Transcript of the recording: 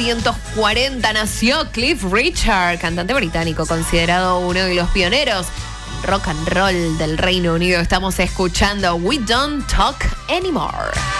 1940 nació Cliff Richard, cantante británico considerado uno de los pioneros rock and roll del Reino Unido. Estamos escuchando We Don't Talk Anymore.